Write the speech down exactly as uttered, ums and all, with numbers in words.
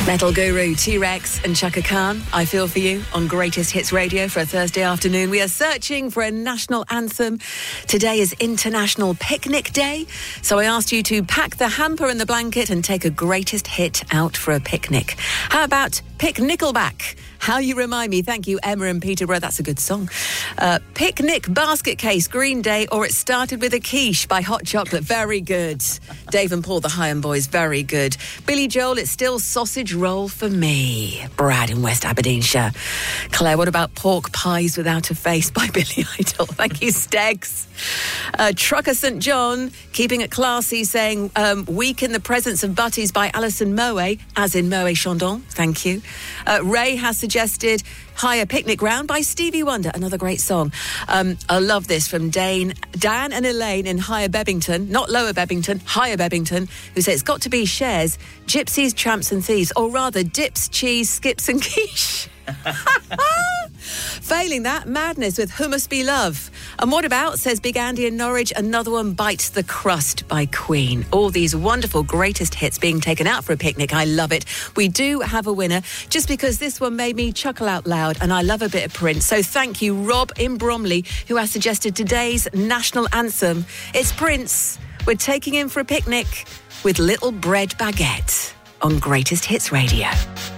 Metal guru T-Rex and Chaka Khan, I Feel For You on Greatest Hits Radio for a Thursday afternoon. We are searching for a national anthem. Today is International Picnic Day, so I asked you to pack the hamper and the blanket and take a greatest hit out for a picnic. How about Pick Nickelback? How You Remind Me. Thank you, Emma in Peterborough. That's a good song. Uh, Picnic Basket Case, Green Day, or It Started With a Quiche by Hot Chocolate. Very good. Dave and Paul, the Hyam Boys. Very good. Billy Joel, It's Still Sausage Roll for Me. Brad in West Aberdeenshire. Claire, what about Pork Pies Without a Face by Billy Idol? Thank you, Stegs. Uh, Trucker Saint John, keeping it classy, saying um, Week in the Presence of Butties by Alison Moe, as in Moe Chandon. Thank you. Uh, Ray has suggested Higher Picnic Ground by Stevie Wonder, another great song. Um, I love this from Dane, Dan and Elaine in Higher Bebbington, not Lower Bebbington, Higher Bebbington, who say it's got to be Shares, Gypsies, Tramps and Thieves, or rather Dips, Cheese, Skips and Quiche. Failing that, Madness with Who Must Be Love. And what about, says Big Andy in Norwich, another one, Bites the Crust by Queen. All these wonderful greatest hits being taken out for a picnic. I love it. We do have a winner, just because this one made me chuckle out loud, and I love a bit of Prince. So thank you, Rob in Bromley, who has suggested today's national anthem. It's Prince. We're taking him for a picnic with Little Bread Baguette on Greatest Hits Radio.